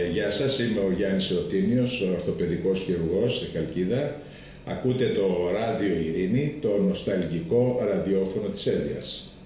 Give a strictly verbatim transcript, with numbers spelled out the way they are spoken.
γεια σας, είμαι ο Γιάννης Εωτίνιος, ο ορθοπαιδικός χειρουργός στη Χαλκίδα. Ακούτε το Ράδιο Ειρήνη, το νοσταλγικό ραδιόφωνο της Έλιας.